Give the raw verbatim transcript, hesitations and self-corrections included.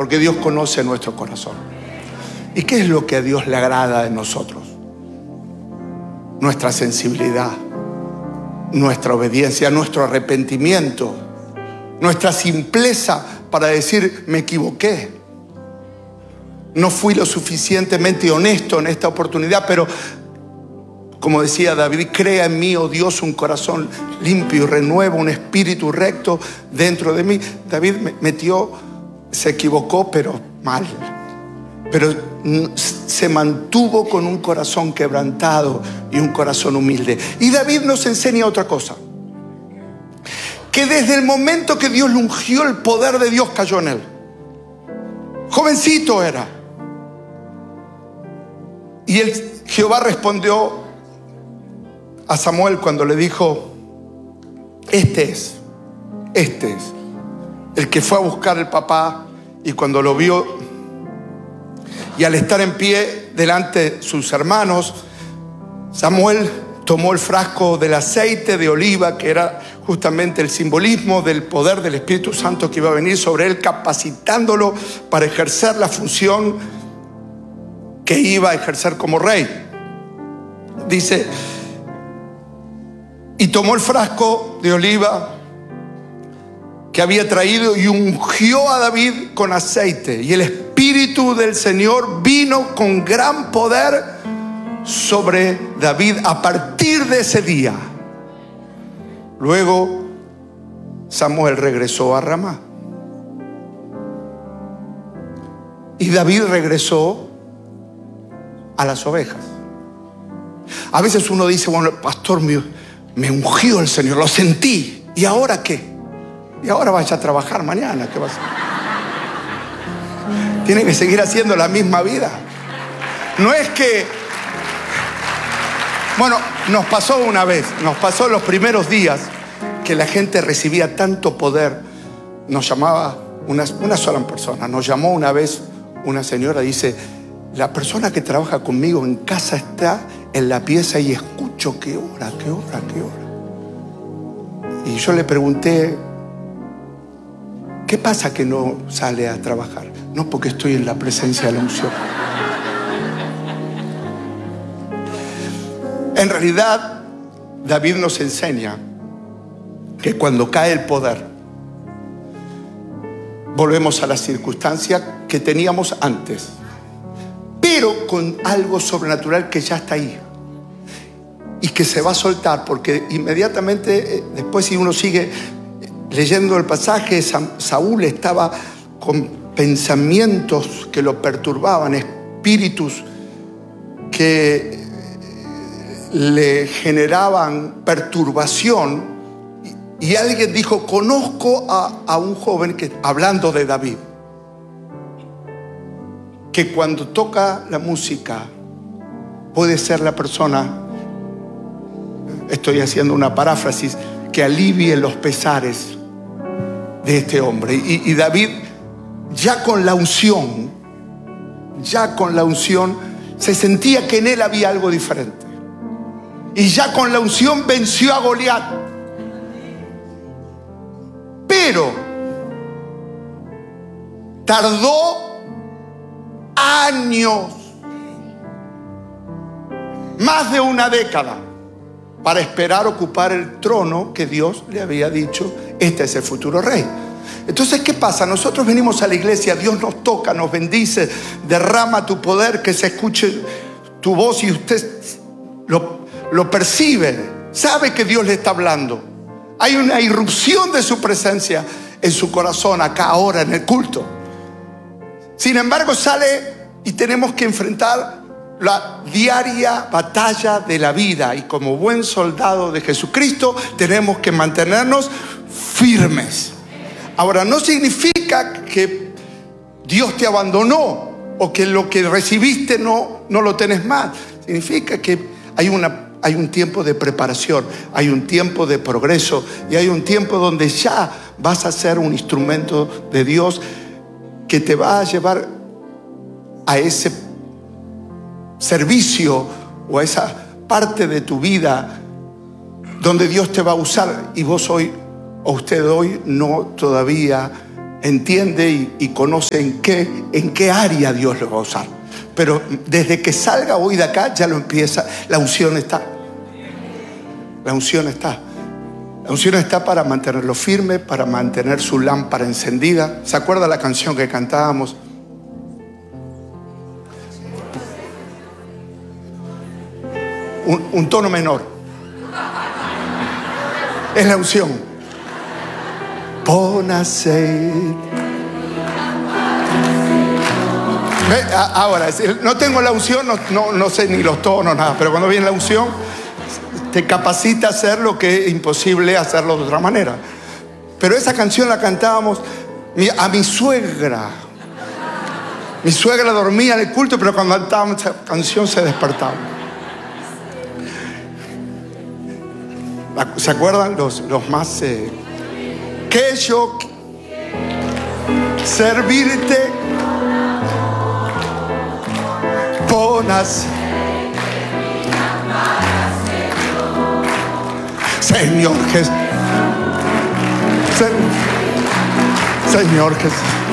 porque Dios conoce nuestro corazón. ¿Y qué es lo que a Dios le agrada de nosotros? Nuestra sensibilidad, nuestra obediencia, nuestro arrepentimiento, nuestra simpleza para decir: me equivoqué, no fui lo suficientemente honesto en esta oportunidad, pero como decía David, crea en mí, oh Dios, un corazón limpio y renueva un espíritu recto dentro de mí. David metió, se equivocó, pero mal. Pero se mantuvo con un corazón quebrantado y un corazón humilde. Y David nos enseña otra cosa: que desde el momento que Dios lo ungió, el poder de Dios cayó en él. Jovencito era. Y el, Jehová respondió a Samuel cuando le dijo: este es, este es el que fue a buscar el papá. Y cuando lo vio, y al estar en pie delante de sus hermanos, Samuel tomó el frasco del aceite de oliva, que era justamente el simbolismo del poder del Espíritu Santo que iba a venir sobre él, capacitándolo para ejercer la función que iba a ejercer como rey. Dice: y tomó el frasco de oliva que había traído y ungió a David con aceite. Y el Espíritu del Señor vino con gran poder sobre David a partir de ese día. Luego Samuel regresó a Ramá. Y David regresó a las ovejas. A veces uno dice: bueno, pastor, me, me ungió el Señor, lo sentí. ¿Y ahora qué? Y ahora vaya a trabajar mañana. ¿Qué va a hacer? Tiene que seguir haciendo la misma vida. No es que... Bueno, nos pasó una vez, nos pasó los primeros días que la gente recibía tanto poder. Nos llamaba una, una sola persona, nos llamó una vez una señora, dice: la persona que trabaja conmigo en casa está en la pieza y escucho que ora, que ora, que ora. Y yo le pregunté: ¿qué pasa que no sale a trabajar? No, porque estoy en la presencia de la unción. En realidad, David nos enseña que cuando cae el poder, volvemos a la circunstancia que teníamos antes, pero con algo sobrenatural que ya está ahí y que se va a soltar, porque inmediatamente después, si uno sigue leyendo el pasaje, Saúl estaba con pensamientos que lo perturbaban, espíritus que le generaban perturbación. Y alguien dijo: conozco a, a un joven que, hablando de David, que cuando toca la música puede ser la persona, estoy haciendo una paráfrasis, que alivie los pesares de este hombre. Y, y David, ya con la unción, ya con la unción, se sentía que en él había algo diferente. Y ya con la unción venció a Goliat. Pero tardó años, más de una década, para esperar ocupar el trono que Dios le había dicho: este es el futuro rey. Entonces, ¿qué pasa? Nosotros venimos a la iglesia, Dios nos toca, nos bendice, derrama tu poder, que se escuche tu voz y usted lo, lo percibe, sabe que Dios le está hablando. Hay una irrupción de su presencia en su corazón, acá, ahora, en el culto. Sin embargo, sale y tenemos que enfrentar la diaria batalla de la vida. Y como buen soldado de Jesucristo, tenemos que mantenernos firmes. Ahora, no significa que Dios te abandonó o que lo que recibiste no, no lo tenés más. Significa que hay una Hay un tiempo de preparación, hay un tiempo de progreso y hay un tiempo donde ya vas a ser un instrumento de Dios que te va a llevar a ese servicio o a esa parte de tu vida donde Dios te va a usar. Y vos hoy, o usted hoy, no todavía entiende y, y conoce en qué, en qué área Dios lo va a usar. Pero desde que salga hoy de acá ya lo empieza. La unción está. La unción está. La unción está para mantenerlo firme, para mantener su lámpara encendida. ¿Se acuerda la canción que cantábamos? Un, un tono menor. Es la unción. Pon aceite. Ve, ahora, no tengo la unción, no, no, no sé ni los tonos, nada. Pero cuando viene la unción, te capacita a hacer lo que es imposible hacerlo de otra manera. Pero esa canción la cantábamos a mi suegra. Mi suegra dormía en el culto, pero cuando cantábamos esa canción se despertaba. ¿Se acuerdan los, los más? Eh, que yo servirte ponas, Señor Jesús, Señor Jesús.